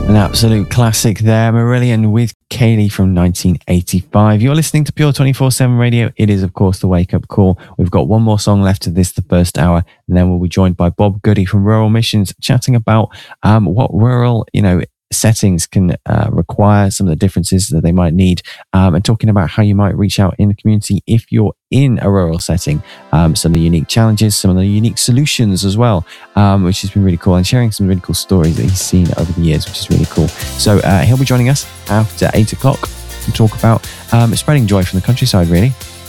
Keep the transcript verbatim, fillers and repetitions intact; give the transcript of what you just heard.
An absolute classic there, Marillion with Kaylee from nineteen eighty-five. You're listening to Pure twenty-four seven Radio. It is, of course, the Wake Up Call. We've got one more song left of this, the first hour, and then we'll be joined by Bob Goody from Rural Missions, chatting about um, what rural, you know, settings can uh, require, some of the differences that they might need, um, and talking about how you might reach out in the community if you're in a rural setting, um, some of the unique challenges, some of the unique solutions as well, um, which has been really cool, and sharing some really cool stories that he's seen over the years, which is really cool. So uh, he'll be joining us after eight o'clock to talk about um, spreading joy from the countryside, really.